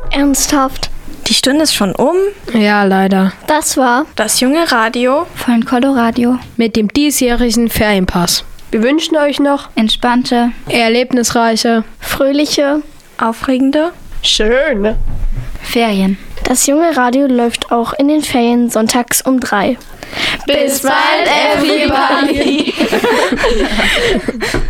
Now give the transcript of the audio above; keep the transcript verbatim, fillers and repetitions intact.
Ernsthaft? Die Stunde ist schon um. Ja, leider. Das war Das junge Radio von Coloradio mit dem diesjährigen Ferienpass. Wir wünschen euch noch entspannte, erlebnisreiche, fröhliche, aufregende, schöne Ferien. Das junge Radio läuft auch in den Ferien sonntags um drei. Bis bald, everybody!